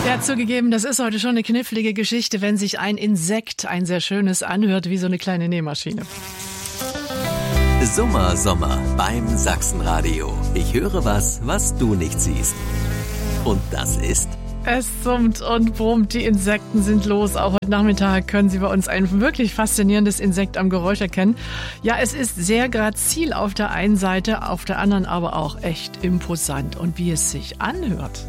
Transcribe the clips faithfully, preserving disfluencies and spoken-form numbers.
Ja, zugegeben, das ist heute schon eine knifflige Geschichte, wenn sich ein Insekt, ein sehr schönes, anhört wie so eine kleine Nähmaschine. Summer Sommer beim Sachsenradio. Ich höre was, was du nicht siehst. Und das ist... Es summt und brummt, die Insekten sind los. Auch heute Nachmittag können Sie bei uns ein wirklich faszinierendes Insekt am Geräusch erkennen. Ja, es ist sehr grazil auf der einen Seite, auf der anderen aber auch echt imposant. Und wie es sich anhört.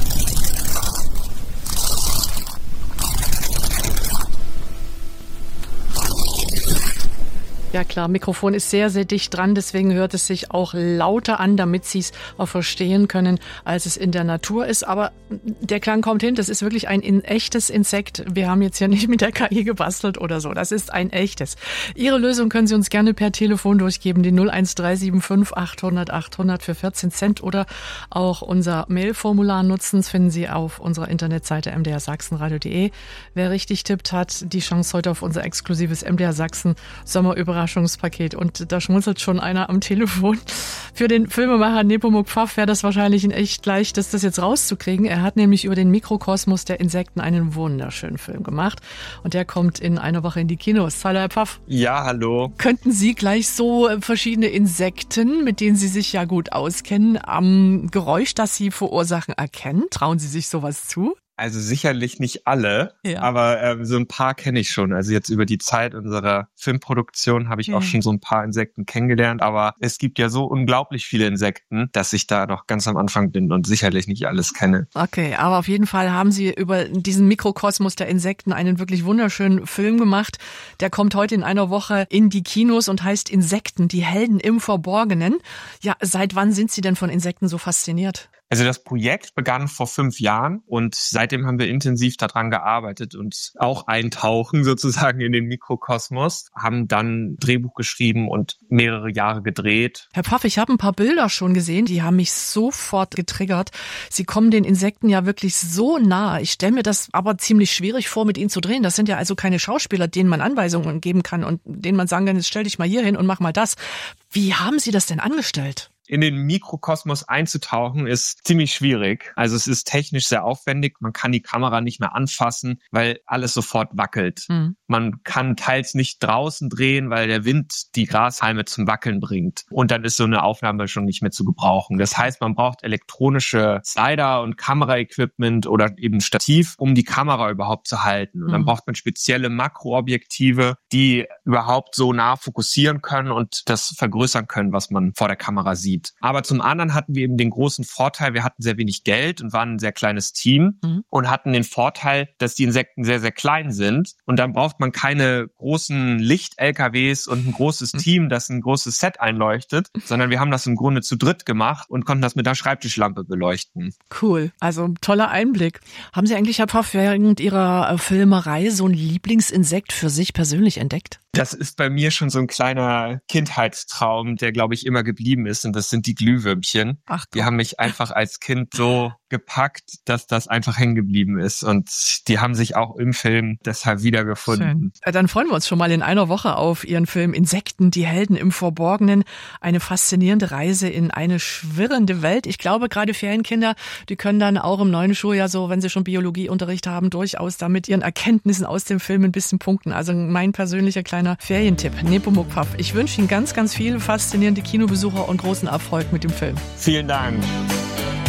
Ja klar, Mikrofon ist sehr, sehr dicht dran, deswegen hört es sich auch lauter an, damit Sie es auch verstehen können, als es in der Natur ist. Aber der Klang kommt hin, das ist wirklich ein in echtes Insekt. Wir haben jetzt ja nicht mit der K I gebastelt oder so, das ist ein echtes. Ihre Lösung können Sie uns gerne per Telefon durchgeben, die null eins drei sieben fünf achthundert achthundert für vierzehn Cent oder auch unser Mailformular nutzen. Das finden Sie auf unserer Internetseite m d r sachsenradio punkt d e. Wer richtig tippt, hat die Chance heute auf unser exklusives M D R Sachsen Sommerüberraschungspaket. Überraschungspaket. Und da schmunzelt schon einer am Telefon. Für den Filmemacher Nepomuk Pfaff wäre das wahrscheinlich ein echt leichtes, das jetzt rauszukriegen. Er hat nämlich über den Mikrokosmos der Insekten einen wunderschönen Film gemacht. Und der kommt in einer Woche in die Kinos. Hallo, Herr Pfaff. Ja, hallo. Könnten Sie gleich so verschiedene Insekten, mit denen Sie sich ja gut auskennen, am Geräusch, das sie verursachen, erkennen? Trauen Sie sich sowas zu? Also sicherlich nicht alle, ja. aber äh, so ein paar kenne ich schon. Also jetzt über die Zeit unserer Filmproduktion habe ich ja. auch schon so ein paar Insekten kennengelernt. Aber es gibt ja so unglaublich viele Insekten, dass ich da noch ganz am Anfang bin und sicherlich nicht alles kenne. Okay, aber auf jeden Fall haben Sie über diesen Mikrokosmos der Insekten einen wirklich wunderschönen Film gemacht. Der kommt heute in einer Woche in die Kinos und heißt Insekten, die Helden im Verborgenen. Ja, seit wann sind Sie denn von Insekten so fasziniert? Also das Projekt begann vor fünf Jahren und seitdem haben wir intensiv daran gearbeitet und auch eintauchen sozusagen in den Mikrokosmos, haben dann Drehbuch geschrieben und mehrere Jahre gedreht. Herr Pfaff, ich habe ein paar Bilder schon gesehen, die haben mich sofort getriggert. Sie kommen den Insekten ja wirklich so nah. Ich stelle mir das aber ziemlich schwierig vor, mit ihnen zu drehen. Das sind ja also keine Schauspieler, denen man Anweisungen geben kann und denen man sagen kann, jetzt stell dich mal hier hin und mach mal das. Wie haben Sie das denn angestellt? In den Mikrokosmos einzutauchen ist ziemlich schwierig. Also es ist technisch sehr aufwendig. Man kann die Kamera nicht mehr anfassen, weil alles sofort wackelt. Mhm. Man kann teils nicht draußen drehen, weil der Wind die Grashalme zum Wackeln bringt. Und dann ist so eine Aufnahme schon nicht mehr zu gebrauchen. Das heißt, man braucht elektronische Slider und Kameraequipment oder eben Stativ, um die Kamera überhaupt zu halten. Und mhm. dann braucht man spezielle Makroobjektive, die überhaupt so nah fokussieren können und das vergrößern können, was man vor der Kamera sieht. Aber zum anderen hatten wir eben den großen Vorteil, wir hatten sehr wenig Geld und waren ein sehr kleines Team mhm. und hatten den Vorteil, dass die Insekten sehr, sehr klein sind. Und dann braucht man keine großen Licht-L K Ws und ein großes mhm. Team, das ein großes Set einleuchtet, sondern wir haben das im Grunde zu dritt gemacht und konnten das mit einer Schreibtischlampe beleuchten. Cool, also toller Einblick. Haben Sie eigentlich, Herr Pfaff, während Ihrer Filmerei so ein Lieblingsinsekt für sich persönlich entdeckt? Das ist bei mir schon so ein kleiner Kindheitstraum, der, glaube ich, immer geblieben ist. Und das sind die Glühwürmchen. Ach, die haben mich einfach als Kind so gepackt, dass das einfach hängen geblieben ist. Und die haben sich auch im Film deshalb wiedergefunden. Schön. Dann freuen wir uns schon mal in einer Woche auf Ihren Film Insekten, die Helden im Verborgenen. Eine faszinierende Reise in eine schwirrende Welt. Ich glaube, gerade Ferienkinder, die können dann auch im neuen Schuljahr so, wenn sie schon Biologieunterricht haben, durchaus da mit ihren Erkenntnissen aus dem Film ein bisschen punkten. Also mein persönlicher kleiner Ferientipp. Nepomuk Pfaff. Ich wünsche Ihnen ganz, ganz viele faszinierende Kinobesucher und großen Erfolg mit dem Film. Vielen Dank.